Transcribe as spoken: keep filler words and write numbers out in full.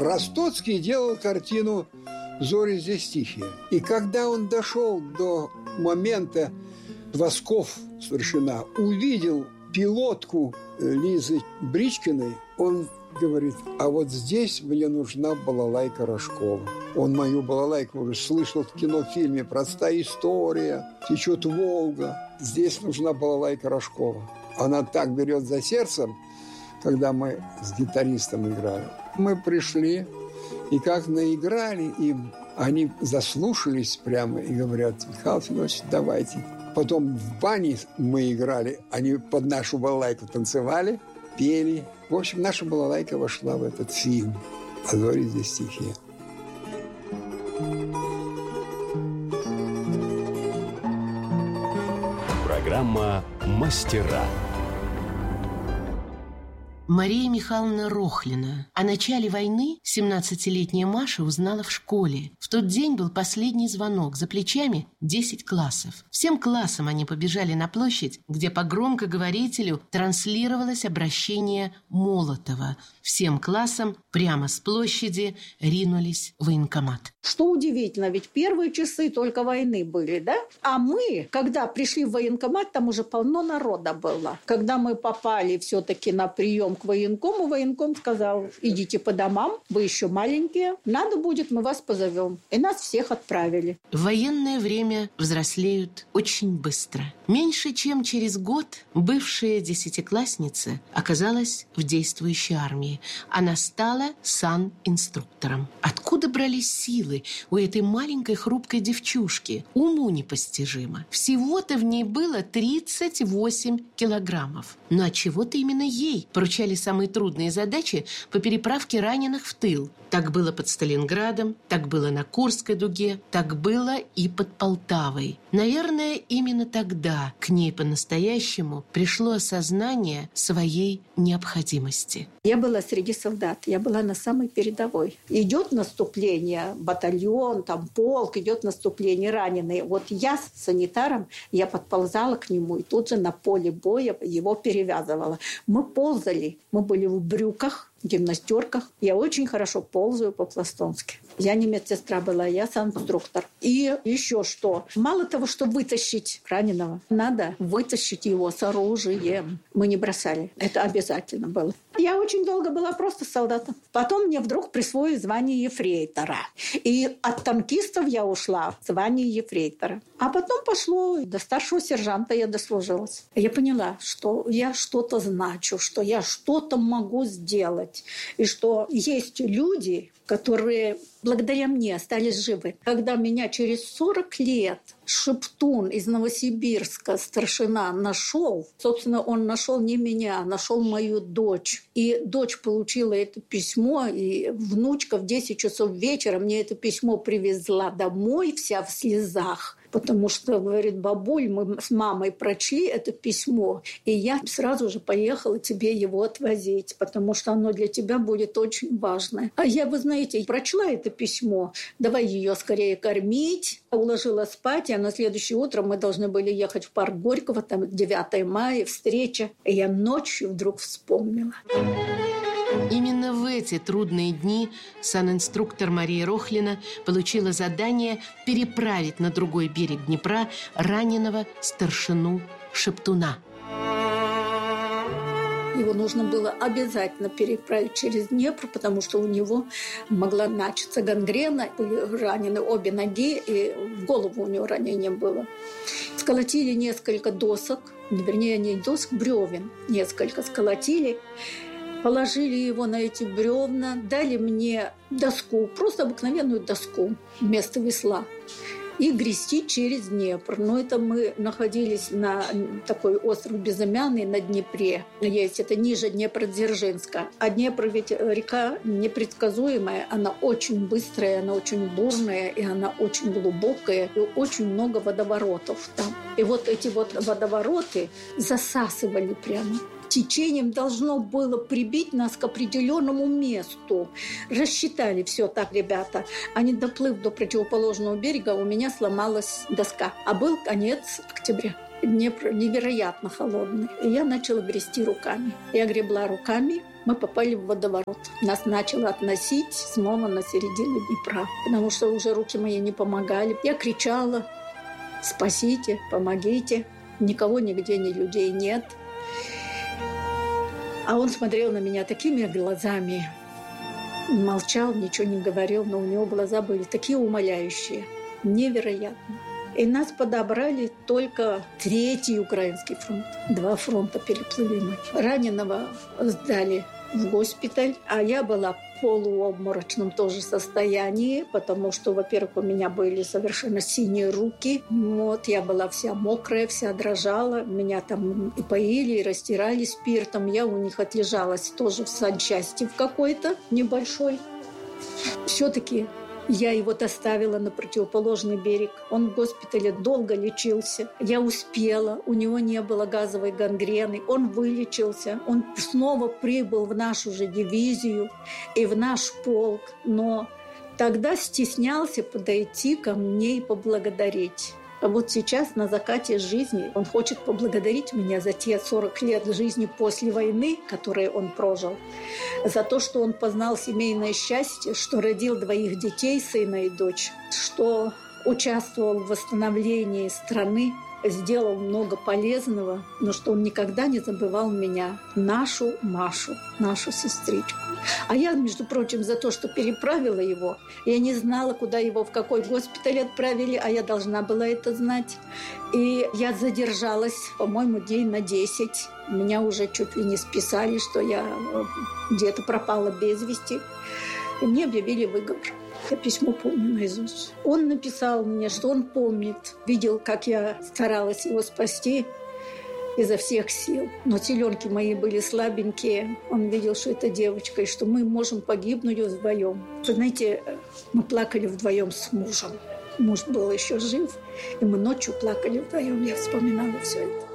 Ростоцкий делал картину «Зори здесь тихие». И когда он дошел до момента «Восков старшина», увидел пилотку Лизы Бричкиной, он говорит: а вот здесь мне нужна балалайка Рожкова. Он мою балалайку уже слышал в кинофильме «Простая история», «Течет Волга». Здесь нужна балалайка Рожкова. Она так берет за сердцем, когда мы с гитаристом играли. Мы пришли, и как наиграли им, они заслушались прямо и говорят: Михаил Федорович, давайте. Потом в бане мы играли, они под нашу балалайку танцевали, пели. В общем, наша балалайка вошла в этот фильм «А зори здесь тихие». Программа «Мастера». Мария Михайловна Рохлина. О начале войны семнадцатилетняя Маша узнала в школе. В тот день был последний звонок. За плечами десять классов. Всем классом они побежали на площадь, где по громкоговорителю транслировалось обращение Молотова. Всем классам прямо с площади ринулись в военкомат. Что удивительно, ведь первые часы только войны были, да? А мы, когда пришли в военкомат, там уже полно народа было. Когда мы попали все-таки на прием к военкому, военком сказал: идите по домам, вы еще маленькие, надо будет, мы вас позовем. И нас всех отправили. В военное время взрослеют очень быстро. Меньше чем через год бывшая десятиклассница оказалась в действующей армии. Она стала санинструктором. Откуда брались силы у этой маленькой хрупкой девчушки? Уму непостижимо. Всего-то в ней было тридцать восемь килограммов. Но отчего-то именно ей поручали самые трудные задачи по переправке раненых в тыл. Так было под Сталинградом, так было на Курской дуге, так было и под Полтавой. Наверное, именно тогда к ней по-настоящему пришло осознание своей необходимости. Я была среди солдат, я была на самой передовой. Идет наступление, батальон, там полк, идет наступление, раненые. Вот я с санитаром, я подползала к нему и тут же на поле боя его перевязывала. Мы ползали, мы были в брюках, гимнастерках. Я очень хорошо ползаю по-пластунски. Я не медсестра была, я санинструктор. И еще что. Мало того, что вытащить раненого, надо вытащить его с оружием. Мы не бросали. Это обязательно было. Я очень долго была просто солдатом. Потом мне вдруг присвоили звание ефрейтора. И от танкистов я ушла в звание ефрейтора. А потом пошло до старшего сержанта я дослужилась. Я поняла, что я что-то значу, что я что-то могу сделать. И что есть люди, которые благодаря мне остались живы. Когда меня через сорок лет шептун из Новосибирска, старшина, нашел, собственно, он нашел не меня, а нашел мою дочь. И дочь получила это письмо, и внучка в десять часов вечера мне это письмо привезла домой, вся в слезах. Потому что, говорит, бабуль, мы с мамой прочли это письмо, и я сразу же поехала тебе его отвозить, потому что оно для тебя будет очень важное. А я, вы знаете, прочла это письмо, давай ее скорее кормить, уложила спать, а на следующее утро мы должны были ехать в парк Горького, там девятое мая, встреча. И я ночью вдруг вспомнила. Именно в эти трудные дни санинструктор Мария Рохлина получила задание переправить на другой берег Днепра раненого старшину Шептуна. Его нужно было обязательно переправить через Днепр, потому что у него могла начаться гангрена. Были ранены обе ноги, и в голову у него ранение было. Сколотили несколько досок, вернее, не досок, бревен несколько сколотили. Положили его на эти бревна, дали мне доску, просто обыкновенную доску вместо весла, и грести через Днепр. Но это мы находились на такой остров Безымянный на Днепре. Есть это ниже Днепродзержинска. А Днепр ведь река непредсказуемая, она очень быстрая, она очень бурная, и она очень глубокая, и очень много водоворотов там. И вот эти вот водовороты засасывали прямо. Течением должно было прибить нас к определенному месту. Рассчитали все так, ребята. А не доплыв до противоположного берега, у меня сломалась доска. А был конец октября. Днепр невероятно холодный. И я начала грести руками. Я гребла руками, мы попали в водоворот. Нас начало относить снова на середину Днепра, потому что уже руки мои не помогали. Я кричала: «Спасите, помогите!» Никого нигде, ни людей нет. А он смотрел на меня такими глазами, молчал, ничего не говорил, но у него глаза были такие умоляющие, невероятно. И нас подобрали только третий украинский фронт. Два фронта переплыли мы. Раненого сдали в госпиталь, а я была в полуобморочном тоже состоянии, потому что, во-первых, у меня были совершенно синие руки. Вот, я была вся мокрая, вся дрожала. Меня там и поили, и растирали спиртом. Я у них отлежалась тоже в санчасти в какой-то небольшой. Все-таки я его доставила на противоположный берег. Он в госпитале долго лечился. Я успела. У него не было газовой гангрены. Он вылечился. Он снова прибыл в нашу же дивизию и в наш полк. Но тогда стеснялся подойти ко мне и поблагодарить. А вот сейчас, на закате жизни, он хочет поблагодарить меня за те сорок лет жизни после войны, которые он прожил, за то, что он познал семейное счастье, что родил двоих детей, сына и дочь, что участвовал в восстановлении страны, сделал много полезного, но что он никогда не забывал меня, нашу Машу, нашу сестричку. А я, между прочим, за то, что переправила его, я не знала, куда его, в какой госпиталь отправили, а я должна была это знать. И я задержалась, по-моему, день на десять. Меня уже чуть ли не списали, что я где-то пропала без вести. И мне объявили выговор. Я письмо помню наизусть. Он написал мне, что он помнит, видел, как я старалась его спасти изо всех сил. Но селенки мои были слабенькие. Он видел, что это девочка, и что мы можем погибнуть вдвоем. Вы знаете, мы плакали вдвоем с мужем. Муж был еще жив, и мы ночью плакали вдвоем. Я вспоминала все это.